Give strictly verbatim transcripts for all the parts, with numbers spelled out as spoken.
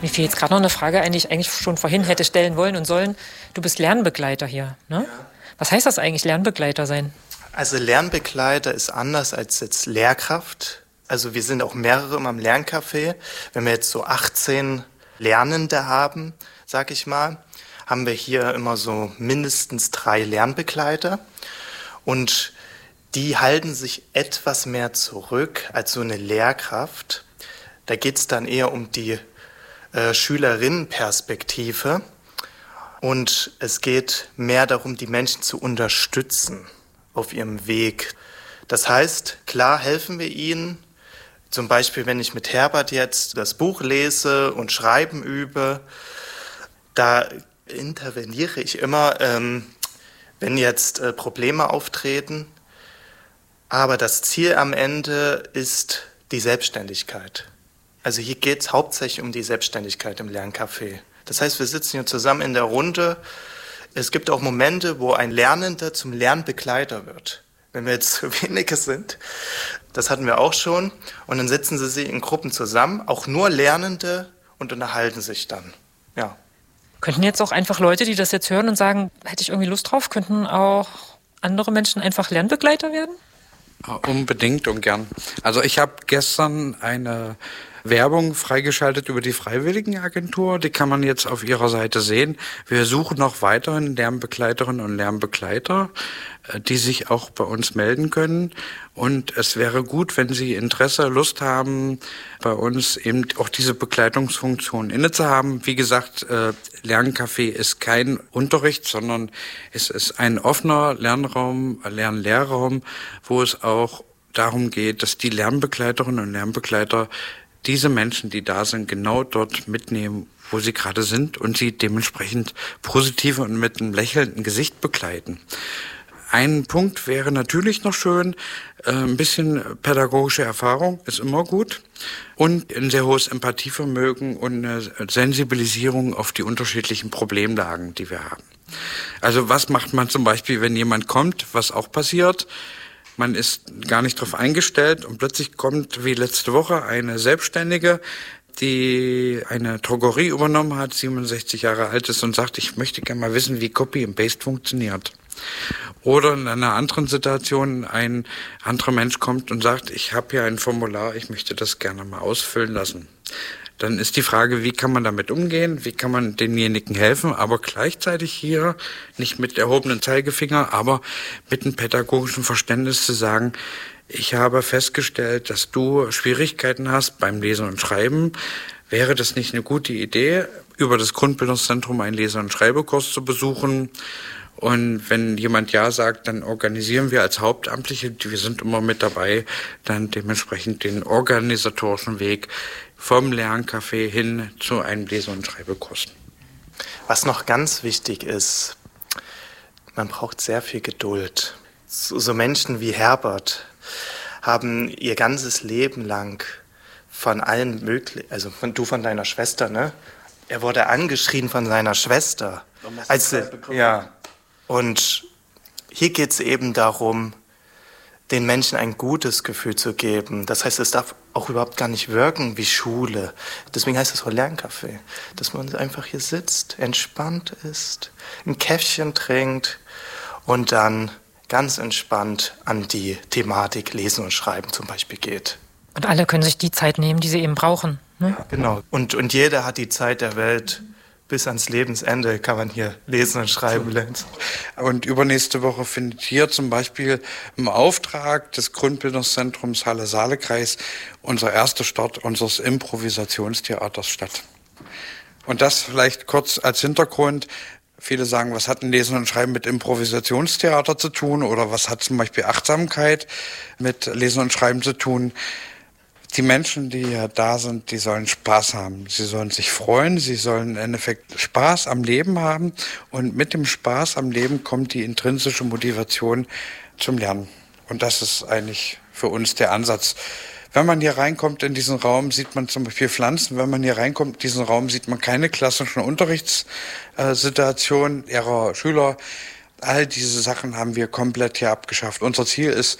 Mir fiel jetzt gerade noch eine Frage ein, die ich eigentlich schon vorhin hätte stellen wollen und sollen. Du bist Lernbegleiter hier, ne? Ja. Was heißt das eigentlich, Lernbegleiter sein? Also Lernbegleiter ist anders als jetzt Lehrkraft. Also wir sind auch mehrere im Lerncafé. Wenn wir jetzt so achtzehn Lernende haben, sag ich mal, haben wir hier immer so mindestens drei Lernbegleiter. Und die halten sich etwas mehr zurück als so eine Lehrkraft. Da geht es dann eher um die äh, Schülerinnenperspektive. Und es geht mehr darum, die Menschen zu unterstützen auf ihrem Weg. Das heißt, klar helfen wir ihnen. Zum Beispiel, wenn ich mit Herbert jetzt das Buch lese und Schreiben übe, da interveniere ich immer, ähm, wenn jetzt äh, Probleme auftreten. Aber das Ziel am Ende ist die Selbstständigkeit. Also hier geht es hauptsächlich um die Selbstständigkeit im Lerncafé. Das heißt, wir sitzen hier zusammen in der Runde. Es gibt auch Momente, wo ein Lernender zum Lernbegleiter wird. Wenn wir jetzt zu wenige sind, das hatten wir auch schon. Und dann setzen sie sich in Gruppen zusammen, auch nur Lernende, und unterhalten sich dann. Ja. Könnten jetzt auch einfach Leute, die das jetzt hören und sagen, hätte ich irgendwie Lust drauf, könnten auch andere Menschen einfach Lernbegleiter werden? Unbedingt und gern. Also ich habe gestern eine Werbung freigeschaltet über die Freiwilligenagentur. Die kann man jetzt auf ihrer Seite sehen. Wir suchen noch weiterhin Lernbegleiterinnen und Lernbegleiter, die sich auch bei uns melden können. Und es wäre gut, wenn Sie Interesse, Lust haben, bei uns eben auch diese Begleitungsfunktion inne zu haben. Wie gesagt, äh, Lerncafé ist kein Unterricht, sondern es ist ein offener Lernraum, Lern-Lehrraum, wo es auch darum geht, dass die Lernbegleiterinnen und Lernbegleiter diese Menschen, die da sind, genau dort mitnehmen, wo sie gerade sind und sie dementsprechend positiv und mit einem lächelnden Gesicht begleiten. Ein Punkt wäre natürlich noch schön, ein bisschen pädagogische Erfahrung ist immer gut und ein sehr hohes Empathievermögen und eine Sensibilisierung auf die unterschiedlichen Problemlagen, die wir haben. Also was macht man zum Beispiel, wenn jemand kommt, was auch passiert? Man ist gar nicht darauf eingestellt und plötzlich kommt, wie letzte Woche, eine Selbstständige, die eine Drogerie übernommen hat, siebenundsechzig Jahre alt ist und sagt, ich möchte gerne mal wissen, wie Copy and Paste funktioniert. Oder in einer anderen Situation ein anderer Mensch kommt und sagt, ich habe hier ein Formular, ich möchte das gerne mal ausfüllen lassen. Dann ist die Frage, wie kann man damit umgehen, wie kann man denjenigen helfen, aber gleichzeitig hier nicht mit erhobenem Zeigefinger, aber mit einem pädagogischen Verständnis zu sagen, ich habe festgestellt, dass du Schwierigkeiten hast beim Lesen und Schreiben. Wäre das nicht eine gute Idee, über das Grundbildungszentrum einen Lese- und Schreibekurs zu besuchen? Und wenn jemand Ja sagt, dann organisieren wir als Hauptamtliche, wir sind immer mit dabei, dann dementsprechend den organisatorischen Weg vom Lerncafé hin zu einem Lese- und Schreibekurs. Was noch ganz wichtig ist, man braucht sehr viel Geduld. So, so Menschen wie Herbert haben ihr ganzes Leben lang von allen möglichen, also von, du von deiner Schwester, ne? Er wurde angeschrien von seiner Schwester. Als, ja. Und hier geht es eben darum, den Menschen ein gutes Gefühl zu geben. Das heißt, es darf auch überhaupt gar nicht wirken wie Schule. Deswegen heißt es auch Lerncafé. Dass man einfach hier sitzt, entspannt ist, ein Käffchen trinkt und dann ganz entspannt an die Thematik Lesen und Schreiben zum Beispiel geht. Und alle können sich die Zeit nehmen, die sie eben brauchen. Ne? Ja, genau. Und, und jeder hat die Zeit der Welt. Bis ans Lebensende kann man hier lesen und schreiben lernen. Und übernächste Woche findet hier zum Beispiel im Auftrag des Grundbildungszentrums Halle-Saale-Kreis unser erster Start unseres Improvisationstheaters statt. Und das vielleicht kurz als Hintergrund. Viele sagen, was hat ein Lesen und Schreiben mit Improvisationstheater zu tun? Oder was hat zum Beispiel Achtsamkeit mit Lesen und Schreiben zu tun? Die Menschen, die hier da sind, die sollen Spaß haben. Sie sollen sich freuen, sie sollen im Endeffekt Spaß am Leben haben. Und mit dem Spaß am Leben kommt die intrinsische Motivation zum Lernen. Und das ist eigentlich für uns der Ansatz. Wenn man hier reinkommt in diesen Raum, sieht man zum Beispiel Pflanzen. Wenn man hier reinkommt in diesen Raum, sieht man keine klassischen Unterrichtssituationen ihrer Schüler. All diese Sachen haben wir komplett hier abgeschafft. Unser Ziel ist,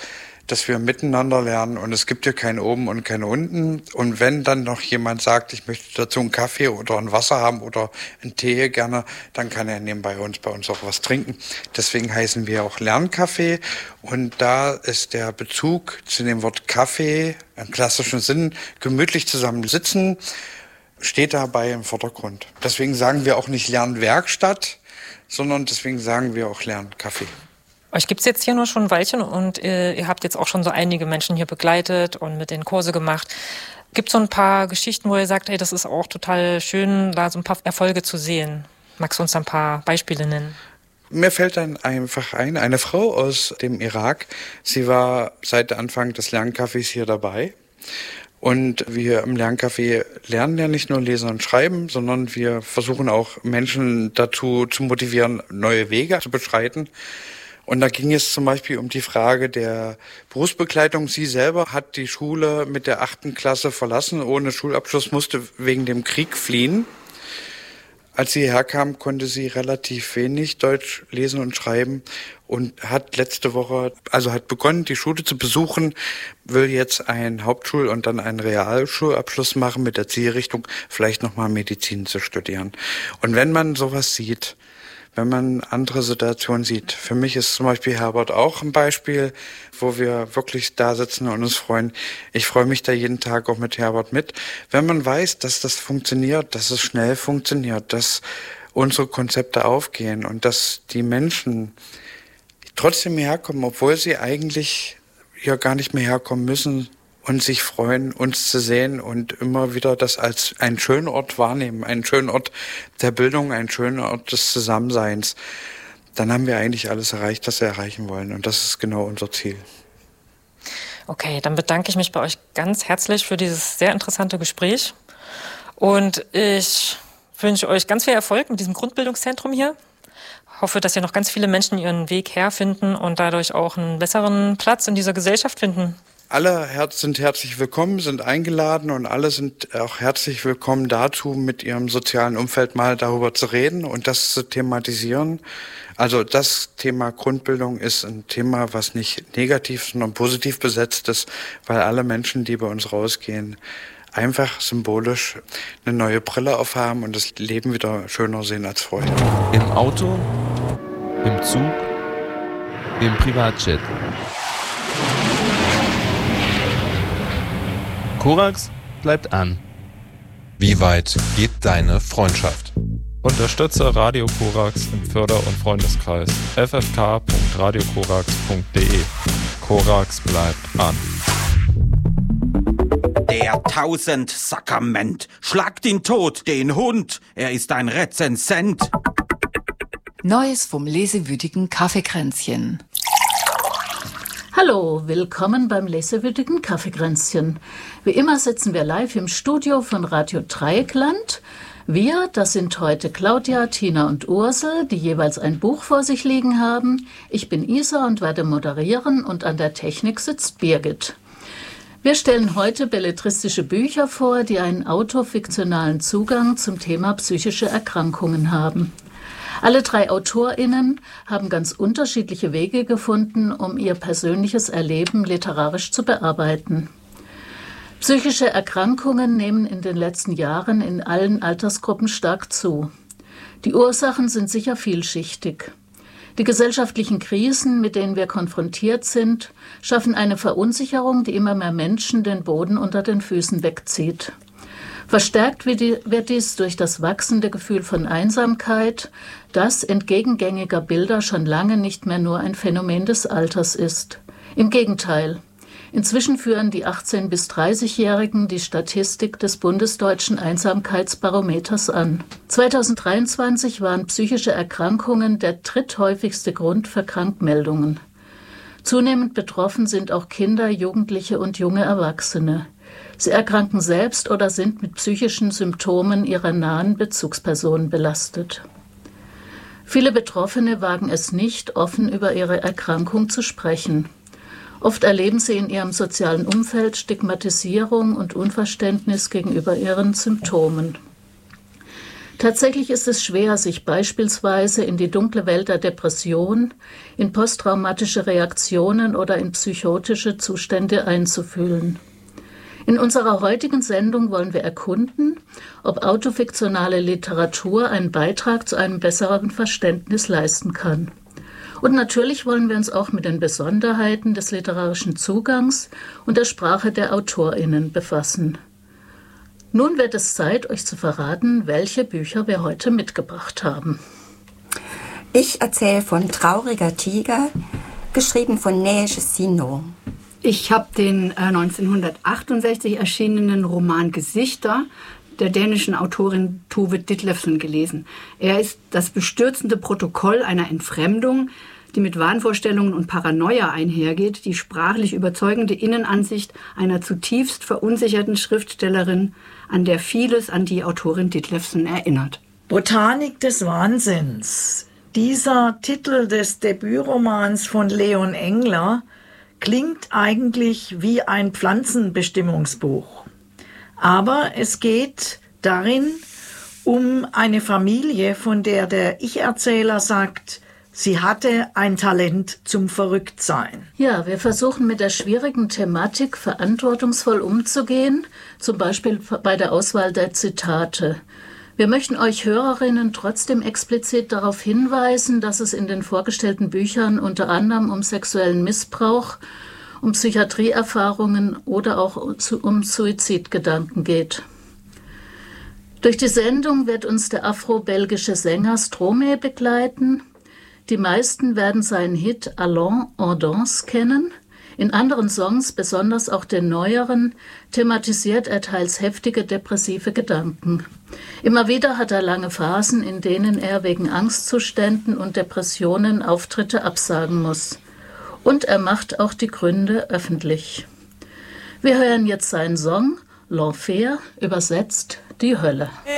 dass wir miteinander lernen und es gibt hier kein Oben und kein Unten. Und wenn dann noch jemand sagt, ich möchte dazu einen Kaffee oder ein Wasser haben oder einen Tee gerne, dann kann er nebenbei uns bei uns auch was trinken. Deswegen heißen wir auch Lerncafé und da ist der Bezug zu dem Wort Kaffee im klassischen Sinn, gemütlich zusammen sitzen, steht dabei im Vordergrund. Deswegen sagen wir auch nicht Lernwerkstatt, sondern deswegen sagen wir auch Lerncafé. Euch gibt's jetzt hier nur schon ein Weilchen und äh, ihr habt jetzt auch schon so einige Menschen hier begleitet und mit den Kurse gemacht. Gibt es so ein paar Geschichten, wo ihr sagt, hey, das ist auch total schön, da so ein paar Erfolge zu sehen? Magst du uns ein paar Beispiele nennen? Mir fällt dann einfach ein, eine Frau aus dem Irak. Sie war seit Anfang des Lerncafés hier dabei. Und wir im Lerncafé lernen ja nicht nur lesen und schreiben, sondern wir versuchen auch Menschen dazu zu motivieren, neue Wege zu beschreiten. Und da ging es zum Beispiel um die Frage der Berufsbegleitung. Sie selber hat die Schule mit der achten Klasse verlassen, ohne Schulabschluss, musste wegen dem Krieg fliehen. Als sie hierher kam, konnte sie relativ wenig Deutsch lesen und schreiben und hat letzte Woche, also hat begonnen, die Schule zu besuchen, will jetzt einen Hauptschul- und dann einen Realschulabschluss machen mit der Zielrichtung, vielleicht nochmal Medizin zu studieren. Und wenn man sowas sieht, wenn man andere Situationen sieht. Für mich ist zum Beispiel Herbert auch ein Beispiel, wo wir wirklich da sitzen und uns freuen. Ich freue mich da jeden Tag auch mit Herbert mit. Wenn man weiß, dass das funktioniert, dass es schnell funktioniert, dass unsere Konzepte aufgehen und dass die Menschen trotzdem herkommen, obwohl sie eigentlich ja gar nicht mehr herkommen müssen, und sich freuen, uns zu sehen und immer wieder das als einen schönen Ort wahrnehmen, einen schönen Ort der Bildung, einen schönen Ort des Zusammenseins, dann haben wir eigentlich alles erreicht, was wir erreichen wollen. Und das ist genau unser Ziel. Okay, dann bedanke ich mich bei euch ganz herzlich für dieses sehr interessante Gespräch. Und ich wünsche euch ganz viel Erfolg mit diesem Grundbildungszentrum hier. Hoffe, dass ihr noch ganz viele Menschen ihren Weg herfinden und dadurch auch einen besseren Platz in dieser Gesellschaft finden. Alle sind herzlich willkommen, sind eingeladen und alle sind auch herzlich willkommen dazu, mit ihrem sozialen Umfeld mal darüber zu reden und das zu thematisieren. Also das Thema Grundbildung ist ein Thema, was nicht negativ, sondern positiv besetzt ist, weil alle Menschen, die bei uns rausgehen, einfach symbolisch eine neue Brille aufhaben und das Leben wieder schöner sehen als vorher. Im Auto, im Zug, im Privatjet. Korax bleibt an. Wie weit geht deine Freundschaft? Unterstütze Radio Korax im Förder- und Freundeskreis f f k punkt radio korax punkt d e. Korax bleibt an. Der Tausendsakrament. Schlagt ihn tot, den Hund. Er ist ein Rezensent. Neues vom lesewütigen Kaffeekränzchen. Hallo, willkommen beim lesewütigen Kaffeekränzchen. Wie immer sitzen wir live im Studio von Radio Dreieckland. Wir, das sind heute Claudia, Tina und Ursel, die jeweils ein Buch vor sich liegen haben. Ich bin Isa und werde moderieren und an der Technik sitzt Birgit. Wir stellen heute belletristische Bücher vor, die einen autofiktionalen Zugang zum Thema psychische Erkrankungen haben. Alle drei AutorInnen haben ganz unterschiedliche Wege gefunden, um ihr persönliches Erleben literarisch zu bearbeiten. Psychische Erkrankungen nehmen in den letzten Jahren in allen Altersgruppen stark zu. Die Ursachen sind sicher vielschichtig. Die gesellschaftlichen Krisen, mit denen wir konfrontiert sind, schaffen eine Verunsicherung, die immer mehr Menschen den Boden unter den Füßen wegzieht. Verstärkt wird dies durch das wachsende Gefühl von Einsamkeit, das entgegen gängiger Bilder schon lange nicht mehr nur ein Phänomen des Alters ist. Im Gegenteil. Inzwischen führen die achtzehn- bis dreißigjährigen die Statistik des bundesdeutschen Einsamkeitsbarometers an. zweitausenddreiundzwanzig waren psychische Erkrankungen der dritthäufigste Grund für Krankmeldungen. Zunehmend betroffen sind auch Kinder, Jugendliche und junge Erwachsene. Sie erkranken selbst oder sind mit psychischen Symptomen ihrer nahen Bezugspersonen belastet. Viele Betroffene wagen es nicht, offen über ihre Erkrankung zu sprechen. Oft erleben sie in ihrem sozialen Umfeld Stigmatisierung und Unverständnis gegenüber ihren Symptomen. Tatsächlich ist es schwer, sich beispielsweise in die dunkle Welt der Depression, in posttraumatische Reaktionen oder in psychotische Zustände einzufühlen. In unserer heutigen Sendung wollen wir erkunden, ob autofiktionale Literatur einen Beitrag zu einem besseren Verständnis leisten kann. Und natürlich wollen wir uns auch mit den Besonderheiten des literarischen Zugangs und der Sprache der AutorInnen befassen. Nun wird es Zeit, euch zu verraten, welche Bücher wir heute mitgebracht haben. Ich erzähle von Trauriger Tiger, geschrieben von Neige Sino. Ich habe den äh, neunzehnhundertachtundsechzig erschienenen Roman Gesichter der dänischen Autorin Tove Ditlevsen gelesen. Er ist das bestürzende Protokoll einer Entfremdung, die mit Wahnvorstellungen und Paranoia einhergeht, die sprachlich überzeugende Innenansicht einer zutiefst verunsicherten Schriftstellerin, an der vieles an die Autorin Ditlevsen erinnert. Botanik des Wahnsinns. Dieser Titel des Debütromans von Leon Engler klingt eigentlich wie ein Pflanzenbestimmungsbuch. Aber es geht darin um eine Familie, von der der Ich-Erzähler sagt, sie hatte ein Talent zum Verrücktsein. Ja, wir versuchen mit der schwierigen Thematik verantwortungsvoll umzugehen, zum Beispiel bei der Auswahl der Zitate. Wir möchten euch Hörerinnen trotzdem explizit darauf hinweisen, dass es in den vorgestellten Büchern unter anderem um sexuellen Missbrauch, um Psychiatrieerfahrungen oder auch um Suizidgedanken geht. Durch die Sendung wird uns der afro-belgische Sänger Stromae begleiten. Die meisten werden seinen Hit Allons en danse kennen. In anderen Songs, besonders auch den neueren, thematisiert er teils heftige depressive Gedanken. Immer wieder hat er lange Phasen, in denen er wegen Angstzuständen und Depressionen Auftritte absagen muss. Und er macht auch die Gründe öffentlich. Wir hören jetzt seinen Song L'Enfer, übersetzt die Hölle.